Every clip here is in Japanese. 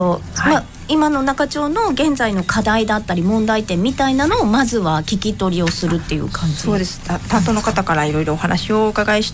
今の中町の現在の課題だったり問題点みたいなのをまずは聞き取りをするっていう感じ。 そうです。担当の方からいろいろお話をお伺いして、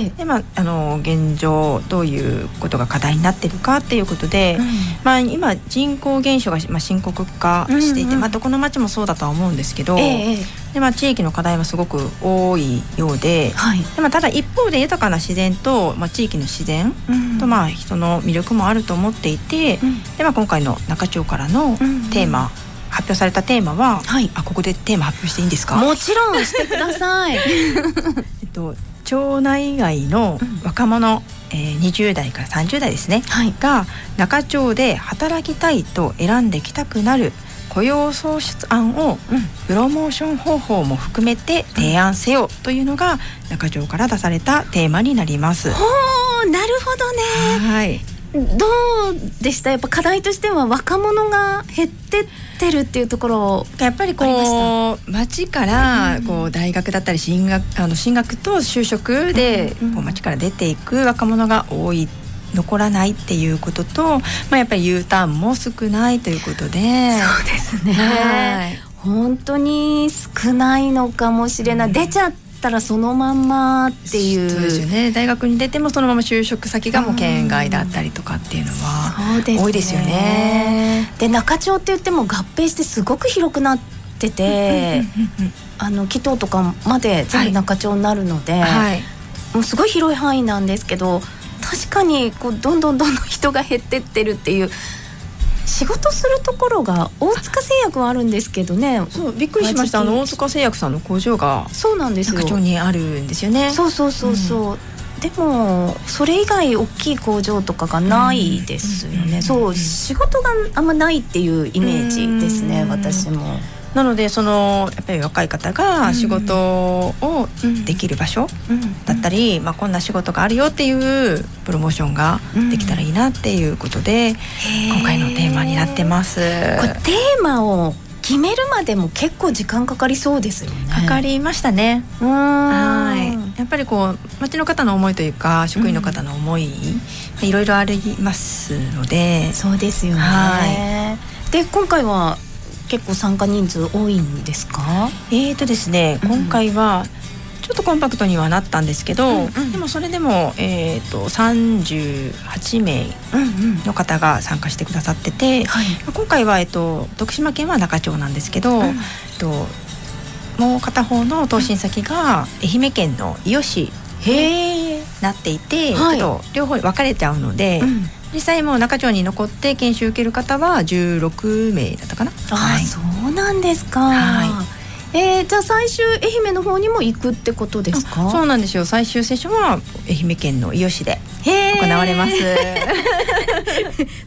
で現状どういうことが課題になっているかっていうことで、今人口減少が、深刻化していて、どこの町もそうだとは思うんですけど、で地域の課題はすごく多いようで、でただ一方で豊かな自然と、地域の自然と、人の魅力もあると思っていて、で今回の中町からのテーマ、発表されたテーマは、ここでテーマ発表していいんですか？ もちろんしてください。 町内外の若者、20代から30代ですね、が中町で働きたいと選んできたくなる雇用創出案をプロモーション方法も含めて提案せよというのが中町から出されたテーマになります。 なるほどね。どうでした？やっぱ課題としては若者が減ってってるっていうところ、 やっぱり町から大学だったり進学と就職で町から出ていく若者が多い、残らないっていうことと、やっぱり U ターンも少ないということで。 そうですね、本当に少ないのかもしれない。出ちゃったらそのまんまっていう。 そうですよね。大学に出てもそのまま就職先がもう県外だったりとかっていうのは多いですよね。 で中町って言っても合併してすごく広くなってて、木頭とかまで全部中町になるので、もうすごい広い範囲なんですけど、確かにどんどん人が減ってってるっていう。仕事するところが大塚製薬はあるんですけどね。 そう、びっくりしました。大塚製薬さんの工場がそうなんですよ、 中町にあるんですよね。 そう、でもそれ以外大きい工場とかがないですよね。そう仕事があんまないっていうイメージですね、私も。 なのでやっぱり若い方が仕事をできる場所だったり、こんな仕事があるよっていうプロモーションができたらいいなっていうことで、今回のテーマになってます。これテーマを決めるまでも結構時間かかりそうですよね。 かかりましたね。やっぱり町の方の思いというか職員の方の思い、いろいろありますので。 そうですよね。で今回は結構参加人数多いんですか？ ですね、今回はちょっとコンパクトにはなったんですけど、でもそれでも、38名の方が参加してくださってて、今回は、徳島県は中町なんですけど、もう片方の答申先が愛媛県の伊予市になっていて、ちょっと両方分かれちゃうので、実際もう中町に残って研修受ける方は16名だったかな。 そうなんですか。じゃあ最終愛媛の方にも行くってことですか？ そうなんですよ。最終セッションは愛媛県の伊予市で行われます。遠いけど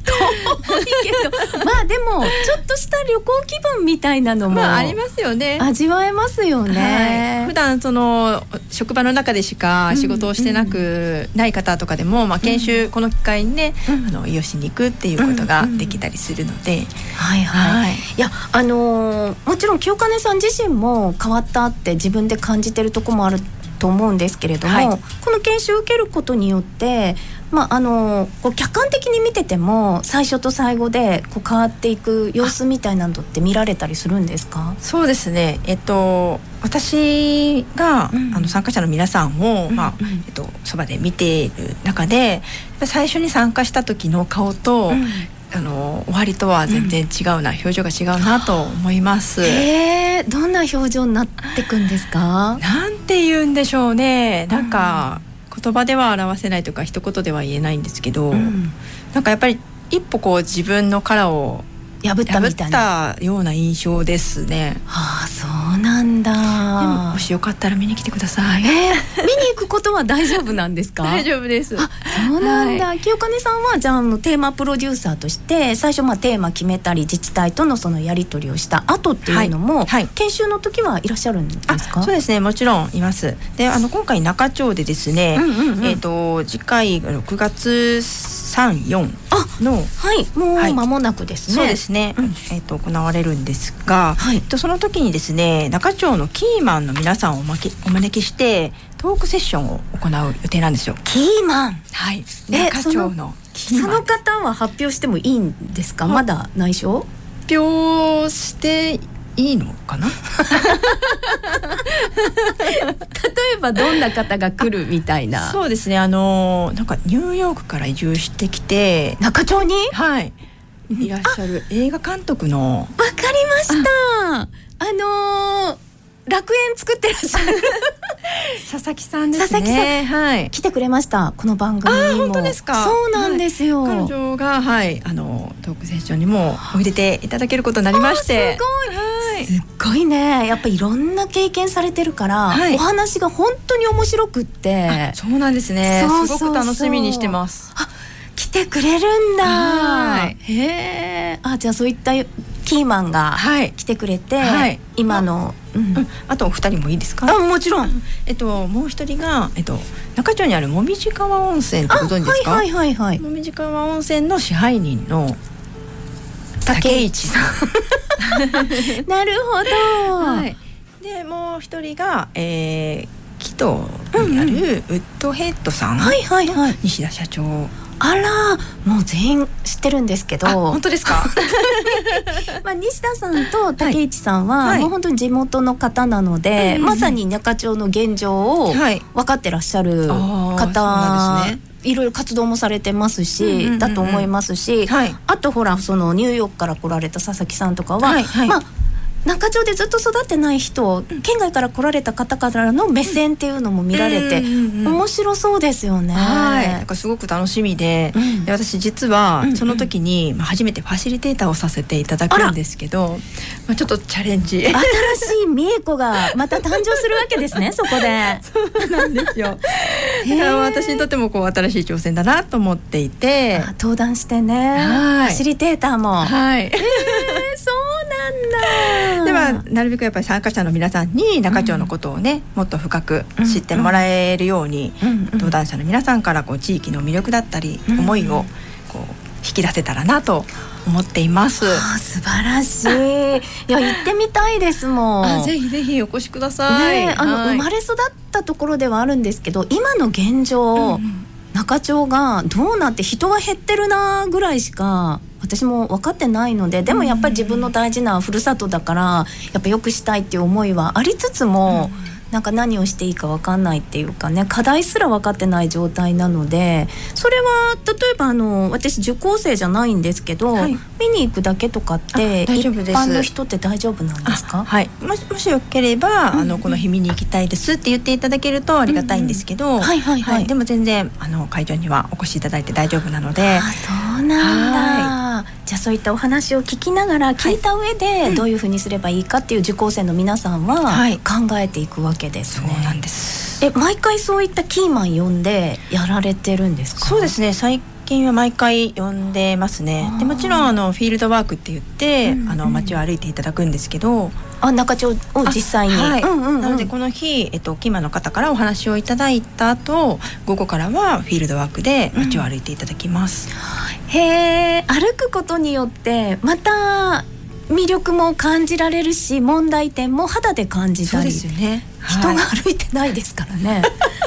でもちょっとした旅行気分みたいなのもありますよね。 味わえますよね。 普段職場の中でしか仕事をしてない方とかでも、研修この機会にね、伊予市に行くっていうことができたりするので、いやもちろん清金さん自身も変わったって自分で感じてるとこもあると思うんですけれども、この研修を受けることによって客観的に見てても最初と最後で変わっていく様子みたいなのって見られたりするんですか？そうですね、私が、参加者の皆さんを、そばで見ている中で最初に参加した時の顔と、終わりとは全然違うな、表情が違うなと思います。どんな表情になってくんですか？なんて言うんでしょうね。なんか言葉では表せないとか一言では言えないんですけど、なんかやっぱり一歩自分の殻を破ったみたいなような印象ですね。そうなんだ。でももしよかったら見に来てください。見に行くことは大丈夫なんですか？大丈夫です。そうなんだ。清金さんはじゃあテーマプロデューサーとして最初テーマ決めたり自治体とのそのやり取りをした後っていうのも、研修の時はいらっしゃるんですか？そうですね、もちろんいます。で今回中町でですね、次回6月3、4のもう間もなくですね。そうですね、行われるんですが、その時にですね、中町のキーマンの皆さんをお招きしてトークセッションを行う予定なんですよ。キーマン、中町のその方は発表してもいいんですか？まだ内緒？ 発表していいのかな例えばどんな方が来るみたいな。 そうですね、なんかニューヨークから移住してきて中町に、 はい、いらっしゃる映画監督の。 わかりました。楽園作ってらっしゃる佐々木さんですね。はい、 来てくれました、この番組にも。 本当ですか？ そうなんですよ、 彼女が、はい、トークセッションにもおいでていただけることになりまして。 すごい、はい、すっごいね。やっぱりいろんな経験されてるから、はい、お話が本当に面白くって。 そうなんですね。すごく楽しみにしてます。 来てくれるんだ。はい、へー。じゃあそういったキーマンが来てくれて、はい、今の、 あとお二人もいいですか？ もちろん。 もう一人が、中町にあるもみじ川温泉ってご存知ですか？ はいはいはいはい。 もみじ川温泉の支配人の竹市さんなるほど、はい、 でもう一人が、紀東にあるウッドヘッドさんの西田社長。 あら、もう全員知ってるんですけど。 本当ですか？ 西田さんと竹市さんはもう本当に地元の方なので、まさに中町の現状を分かってらっしゃる方、いろいろ活動もされてますし、だと思いますし、あとほら、そのニューヨークから来られた佐々木さんとかは、中町でずっと育ってない人、県外から来られた方からの目線っていうのも見られて、面白そうですよね。 なんかすごく楽しみで、私実はその時に初めてファシリテーターをさせていただくんですけど、ちょっとチャレンジ、 新しい美恵子がまた誕生するわけですねそこで。 そうなんですよ。だから私にとっても新しい挑戦だなと思っていて、 登壇してね、ファシリテーターも。そうなんだ。 ではなるべくやっぱり参加者の皆さんに中町のことをね、もっと深く知ってもらえるように、登壇者の皆さんから地域の魅力だったり、思いを引き出せたらなと思っています。 素晴らしい。いや、行ってみたいですもん。 ぜひぜひお越しください。 生まれ育ったところではあるんですけど、今の現状、中町がどうなって人が減ってるなぐらいしか私も分かってないので、でもやっぱり自分の大事なふるさとだからやっぱ良くしたいっていう思いはありつつも、なんか何をしていいか分かんないっていうかね、課題すら分かってない状態なので、それは例えば私受講生じゃないんですけど、見に行くだけとかって一般の人って大丈夫なんですか？ はい、もしよければこの日見に行きたいですって言っていただけるとありがたいんですけど、でも全然会場にはお越しいただいて大丈夫なので。 そうなんだ。じゃあそういったお話を聞きながら、聞いた上でどういうふうにすればいいかっていう受講生の皆さんは考えていくわけですね。 そうなんです。 毎回そういったキーマン呼んでやられてるんですか？ そうですね、最近は毎回呼んでますね。でもちろんフィールドワークって言って、街を歩いていただくんですけど、 中町を実際に、なのでこの日、キーマンの方からお話をいただいた後、午後からはフィールドワークで街を歩いていただきます。 へー、歩くことによってまた魅力も感じられるし、問題点も肌で感じたり。 そうですよね、 人が歩いてないですからね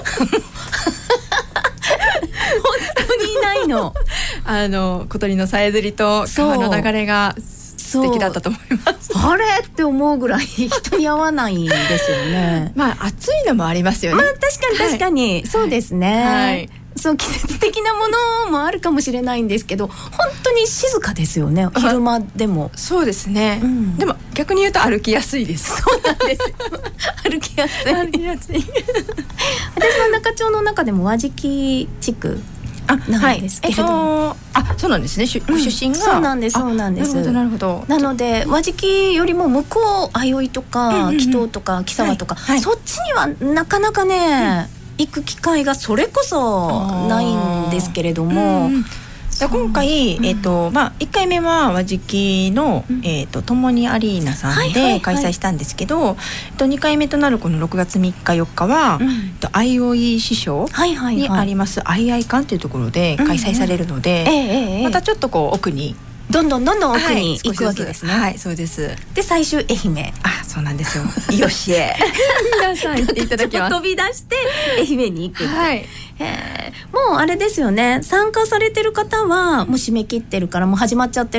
本当にいないの。 小鳥のさえずりと川の流れが素敵だったと思います。 あれって思うぐらい人に合わないんですよね。 暑いのもありますよね。 確かに、そうですね。そう、季節的なものもあるかもしれないんですけど、本当に静かですよね、昼間でも。 そうですね、でも逆に言うと歩きやすいです。 そうなんです歩きやすい私は中町の中でも和敷地区なんですけれども、 そうなんですね、ご出身が。 そうなんです。 なるほど。 なので和敷よりも向こう相生とか紀東とか木沢とか、そっちにはなかなかね、行く機会がそれこそないんですけれども、 今回、1回目は和敷の、ともにアリーナさんで開催したんですけど、2回目となるこの6月3日4日は、IOE 支所にありますアイアイ館というところで開催されるので、またちょっと奥にどんどん奥に行くわけですね。 はい、そうです。 で最終愛媛。 そうなんですよ。伊予市へ皆さん行っていただきます。 飛び出して愛媛に行く。 もうあれですよね、参加されてる方はもう締め切ってるからもう始まっちゃって